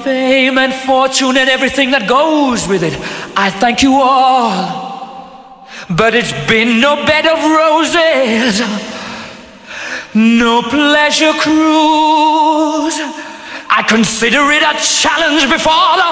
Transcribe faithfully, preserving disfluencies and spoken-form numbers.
fame and fortune and everything that goes with it. I thank you all. But it's been no bed of roses, no pleasure cruise. I consider it a challenge before the